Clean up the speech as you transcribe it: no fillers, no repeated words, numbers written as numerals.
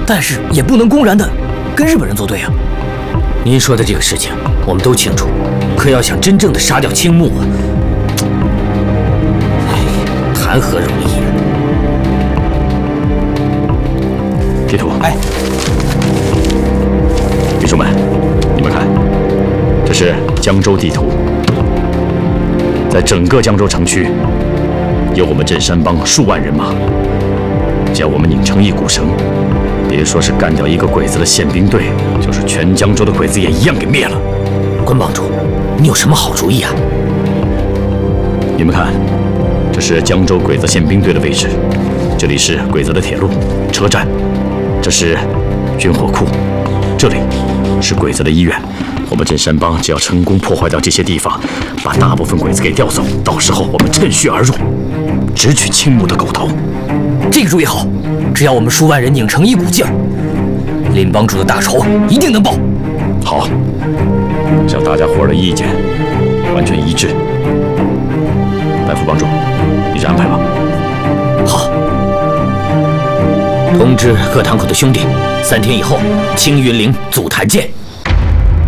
但是也不能公然的跟日本人作对啊。 您说的这个事情我们都清楚，可要想真正的杀掉青木啊，谈何容易啊！ 地图， 哎， 兵兄们，你们看，这是江州地图，在整个江州城区，有我们镇山帮数万人马，只要我们拧成一股绳，别说是干掉一个鬼子的宪兵队，就是全江州的鬼子也一样给灭了。 关帮主，你有什么好主意啊？ 你们看，这是江州鬼子宪兵队的位置，这里是鬼子的铁路、车站，这是军火库，这里是鬼子的医院。我们镇山帮只要成功破坏掉这些地方，把大部分鬼子给调走，到时候我们趁虚而入，直取青木的狗头。 这个主意好，只要我们数万人拧成一股劲儿，林帮主的大仇一定能报。 好，只要大家伙儿的意见完全一致，白副帮主，你去安排吧。 好， 通知各堂口的兄弟，3天以后青云岭组坛见。